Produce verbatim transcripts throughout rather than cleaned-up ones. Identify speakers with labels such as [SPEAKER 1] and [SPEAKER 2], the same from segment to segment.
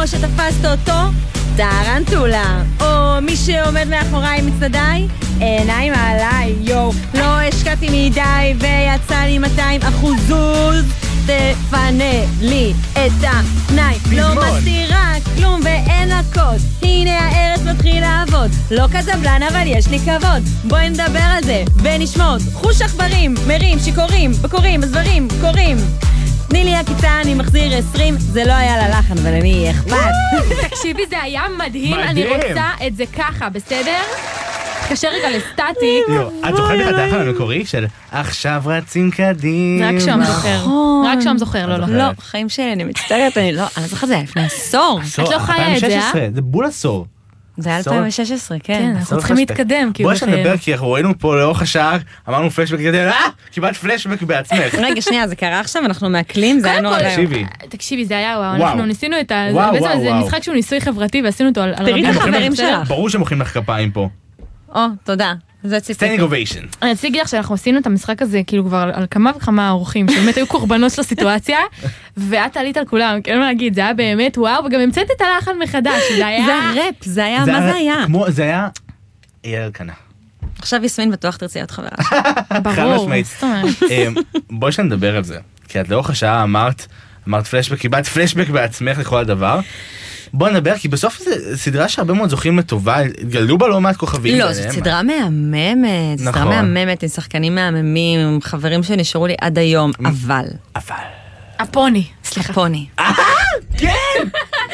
[SPEAKER 1] או שתפסת אותו, טרנטולה. או מי שעומד מאחוריי מצדדיי, עיניים עליי, יו. לא השקעתי מדי ויצא לי מאתיים אחוזוז. תפנה לי את העיניים, לא מסתירה כלום ואין לה קוד. הנה הארץ מתחיל לעבוד, לא קזבלן אבל יש לי כבוד. בואי נדבר על זה ונשמוד. חוש עכברים, מרים, שיקורים, בקורים, בזברים, קורים. תני לי הקיצה, אני מחזיר עשרים. זה לא היה ללחן, אבל אני אכפת.
[SPEAKER 2] תקשיבי, זה היה מדהים. אני רוצה את זה ככה, בסדר? תקשר רגע לסטטיק.
[SPEAKER 3] את זוכרת את הלחן המקורי של עכשיו רצים קדימה?
[SPEAKER 2] רק שם זוכר. רק שם זוכר, לא, לא.
[SPEAKER 1] לא, חיים שלי, אני מצטערת, אני לא, אני זוכרת את זה היה לפני עשור.
[SPEAKER 2] את לא חיה את זה, אה?
[SPEAKER 3] זה בול עשור.
[SPEAKER 1] זה היה אלפיים ושש עשרה, כן.
[SPEAKER 2] אנחנו צריכים להתקדם.
[SPEAKER 3] בואי שנדבר, כי אנחנו ראינו פה לאורך השעה, אמרנו פלשבק, אה, קיבלת פלשבק בעצמך.
[SPEAKER 1] רגע, שנייה, זה קרה עכשיו, אנחנו מעכלים, זה היה נורא רעיון.
[SPEAKER 3] תקשיבי.
[SPEAKER 2] תקשיבי, זה היה, וואו, אנחנו ניסינו את ה...
[SPEAKER 3] וואו,
[SPEAKER 2] בעצם
[SPEAKER 3] וואו,
[SPEAKER 2] זה
[SPEAKER 3] וואו.
[SPEAKER 2] משחק שהוא ניסוי חברתי, ועשינו אותו על
[SPEAKER 1] תראי את
[SPEAKER 2] רבים.
[SPEAKER 1] החברים שלך.
[SPEAKER 3] ברור שמוחאים לך כפיים פה.
[SPEAKER 1] או, תודה. זה ציטוט.
[SPEAKER 3] סטנדינג אוביישן.
[SPEAKER 2] אני רציתי להגיד לך שאנחנו עשינו את המשחק הזה כאילו כבר על, על כמה וכמה אורחים שבאמת היו קורבנות של הסיטואציה, ואת עלית על כולם, כן מה להגיד, זה היה באמת וואו, וגם המצאת את הלחן מחדש, זה היה...
[SPEAKER 1] זה הראפ, זה היה, מה זה היה?
[SPEAKER 3] כמו, זה היה... אייל אלקנה.
[SPEAKER 1] עכשיו יסמין בטוח תרצי להיות חברה.
[SPEAKER 2] ברור, זאת אומרת.
[SPEAKER 3] בואי שנדבר על זה, כי את לאורך השעה אמרת, אמרת פלשבק, קיבלת פלשבק בעצמך לכל הדבר. בוא נדבר, כי בסוף זו סדרה שהרבה מאוד זוכים לטובה, גלו בה לא מעט כוכבים.
[SPEAKER 1] לא, זו סדרה מהממת, סדרה מהממת, עם שחקנים מהממים, עם חברים שנשארו לי עד היום, אבל...
[SPEAKER 3] אבל...
[SPEAKER 2] הפוני, סליחה.
[SPEAKER 1] הפוני.
[SPEAKER 3] כן!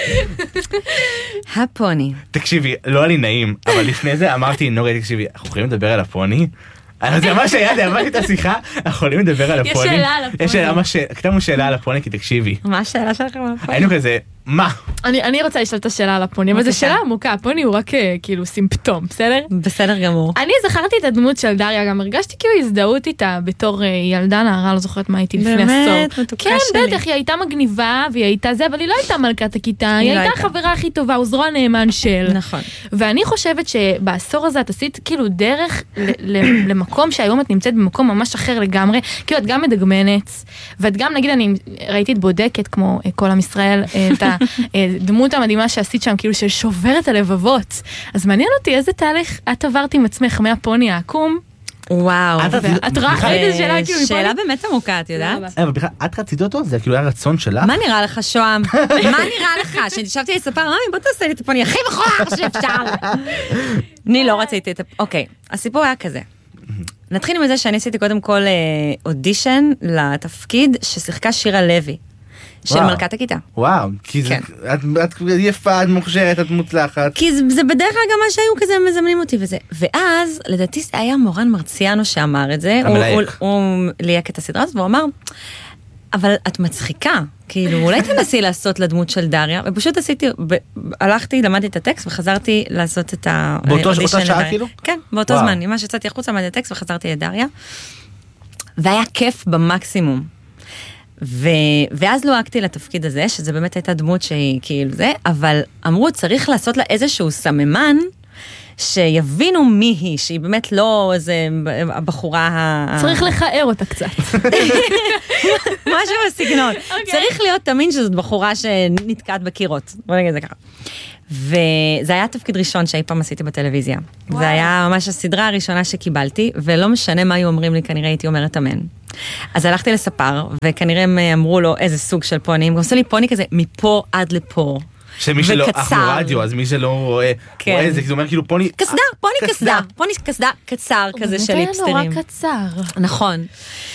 [SPEAKER 1] הפוני.
[SPEAKER 3] תקשיבי, לא היה לי נעים, אבל לפני זה אמרתי, נורי, תקשיבי, אנחנו יכולים לדבר על הפוני? זה מה שהיה, זה אמרתי את השיחה, אנחנו יכולים לדבר על הפוני.
[SPEAKER 2] יש שאלה על הפוני.
[SPEAKER 3] יש שאלה, כתבנו שאלה על הפוני, כי תקשיבי.
[SPEAKER 1] מה השאלה שלכם על הפוני?
[SPEAKER 3] היינו כזה, מה?
[SPEAKER 2] אני, אני רוצה לשאול את השאלה על הפוני, אבל זו שאלה עמוקה, הפוני הוא רק כאילו סימפטום, בסדר?
[SPEAKER 1] בסדר גמור.
[SPEAKER 2] אני זכרתי את הדמות של דריה, גם הרגשתי כאילו הזדהות איתה בתור ילדה נערה, לא זוכרת מה הייתי לפני עשור.
[SPEAKER 1] באמת, מתוקה
[SPEAKER 2] כן,
[SPEAKER 1] שלי.
[SPEAKER 2] בטח, היא הייתה מגניבה, והיא הייתה זה, אבל היא לא הייתה מלכת הכיתה, היא הייתה החברה הכי טובה, הוא זרוע נאמן של.
[SPEAKER 1] נכון.
[SPEAKER 2] ואני חושבת שבעשור הזה את עשית כאילו דרך למקום שהיום את נמצאת במקום ממש אחר לגמרי, כאילו את גם מדגמנת, ואת גם, נגיד, אני ראיתי את בודקת, כמו כל עם ישראל, את הדמות המדהימה שעשית שם, כאילו ששוברת הלבבות. אז מעניין אותי איזה תהליך את עברת עם עצמך מהפוני העקום.
[SPEAKER 1] וואו.
[SPEAKER 2] את ראית איזה שאלה כאילו מפוני?
[SPEAKER 1] שאלה באמת עמוקה, את יודעת?
[SPEAKER 3] אבל בכלל, את רצית אותו? זה כאילו היה רצון שלך?
[SPEAKER 1] מה נראה לך, שוהם? מה נראה לך? שנשבתי לספר, ממי, בוא תעשה לי את הפוני הכי מכוער שאפשר. אני לא רציתי את הפוני. אוקיי, הסיפור היה כזה. נתחיל עם זה שאני עשיתי קודם כל אודישן לתפקיד ששיחקה שירה לוי. של מלכת הכיתה.
[SPEAKER 3] וואו, כי את יפה, את מוכשרת, את מוצלחת.
[SPEAKER 1] כי זה בדרך כלל גם מה שהיו כזה מזמנים אותי וזה. ואז, לדעתי, זה היה מורן מרציאנו שאמר את זה. הוא ליהק את הסדרה הזאת, והוא אמר, אבל את מצחיקה, כאילו, אולי תנסי לעשות לדמות של דריה, ופשוט עשיתי, הלכתי, למדתי את הטקסט, וחזרתי לעשות את ה...
[SPEAKER 3] באותה שעה כאילו?
[SPEAKER 1] כן, באותו זמן. ממש יצאתי החוצה, למדתי את הטקסט, וחזרתי לדריה. והיה כיף במקסימום. ו... ואז לא אקתי לתפקיד הזה, שזה באמת הייתה דמות שהיא כאילו זה, אבל אמרו, צריך לעשות לה איזשהו סממן, שיבינו מי היא, שהיא באמת לא איזה הבחורה ה...
[SPEAKER 2] צריך לחאר אותה קצת.
[SPEAKER 1] משהו בסגנון. צריך להיות תמין שזאת בחורה שנתקעת בקירות. בוא נגיד זה ככה. וזה היה תפקיד ראשון שאי פעם עשיתי בטלוויזיה. זה היה ממש הסדרה הראשונה שקיבלתי, ולא משנה מה היו אומרים לי, כנראה הייתי אומרת אמן. אז הלכתי לספר, וכנראה הם אמרו לו איזה סוג של פוני, הם גם עשו לי פוני כזה מפה עד לפה.
[SPEAKER 3] שמי שלא, אנחנו רדיו, אז מי שלא רואה, רואה זה, זה אומר כאילו פוני...
[SPEAKER 1] קסדה, פוני קסדה, פוני קסדה קצר כזה של היפסטרים.
[SPEAKER 2] הוא נורא קצר.
[SPEAKER 1] נכון.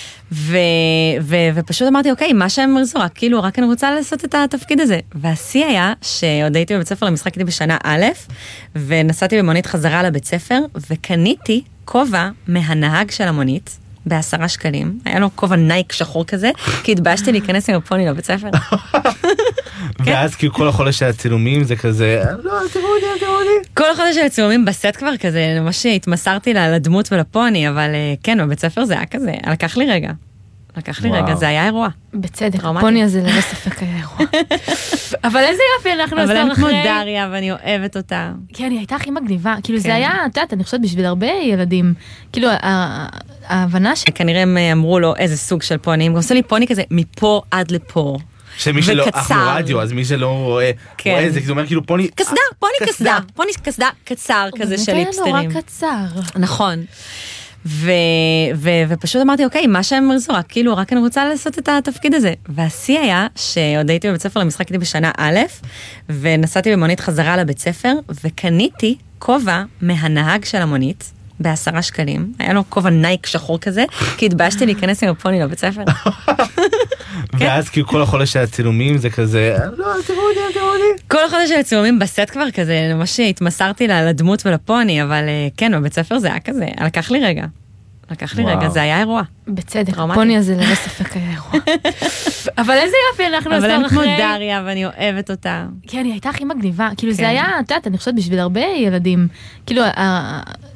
[SPEAKER 1] ופשוט אמרתי, אוקיי, מה שהם מרזו, רק כאילו, רק אני רוצה לעשות את התפקיד הזה. והשיא היה שעוד הייתי בבית ספר למשחק, הייתי בשנה א', ונסעתי במונית חזרה לבית ספר, וקניתי כובע מהנהג של המונית, בעשרה שקלים, היה לו כובע נייק שחור כזה, כי התבאשתי להיכנס עם הפוני לבית ספר.
[SPEAKER 3] ואז כאילו כל החודש של הצילומים זה כזה, לא, תראו לי, תראו לי.
[SPEAKER 1] כל החודש של הצילומים בסט כבר כזה, ממש התמסרתי לדמות ולפוני, אבל כן, בבית ספר זה היה כזה, לקח לי רגע. לקח לי רגע, זה היה אירוע.
[SPEAKER 2] בצדק, הפוני הזה ללא ספק היה אירוע. אבל איזה יופי אנחנו עושים אחרי...
[SPEAKER 1] אבל אני כמו דריה ואני אוהבת אותה.
[SPEAKER 2] כן, היא הייתה הכי מגניבה. כאילו זה היה, את יודעת, אני חושבת בשביל הרבה ילדים. כאילו ההבנה ש...
[SPEAKER 1] כנראה הם אמרו לו איזה סוג של פוני, הם עשו לי פוני כזה מפה עד לפה.
[SPEAKER 3] שמי שלא, אנחנו רדיו, אז מי שלא רואה, רואה זה, זה אומר כאילו פוני...
[SPEAKER 1] קסדה, פוני קסדה, פוני קסדה קצר כזה של היפסטרים.
[SPEAKER 2] זה נורא קצר.
[SPEAKER 1] נכון. ופשוט אמרתי, אוקיי, מה שהם רצו, רק כאילו, רק אני רוצה לעשות את התפקיד הזה. והשיא היה שעוד הייתי בבית ספר למשחק, הייתי בשנה א', ונסעתי במונית חזרה לבית ספר, וקניתי כובע מהנהג של המונית, בעשרה שקלים. היה לו כובע נייק שחור כזה, כי התביישתי להיכנס עם הפוני לבית ספר.
[SPEAKER 3] ואז כאילו כל החודש של הצילומים זה כזה, לא, תראו אותי, תראו אותי.
[SPEAKER 1] כל החודש של הצילומים בסט כבר כזה, ממש התמסרתי לדמות ולפוני, אבל כן, בבית ספר זה היה כזה, לקח לי רגע. לקח לי רגע, זה היה אירוע.
[SPEAKER 2] בצדק, הפוני הזה ללא ספק היה אירוע. אבל איזה יופי אנחנו עושים אחרי.
[SPEAKER 1] אבל אין כמו דריה, ואני אוהבת אותה.
[SPEAKER 2] כן, היא הייתה הכי מגניבה. כאילו זה היה, את יודעת, אני חושבת בשביל הרבה ילדים, כאילו